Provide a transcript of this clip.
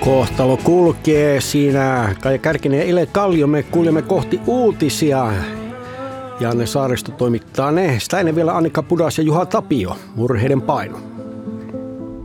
Kohtalo kulkee siinä. Kaija Kärkinen ja Ile Kallio, me kuljemme kohti uutisia. Janne Saaristo toimittaa ne. Sitä ennen vielä Annika Pudas ja Juha Tapio, Murheiden paino.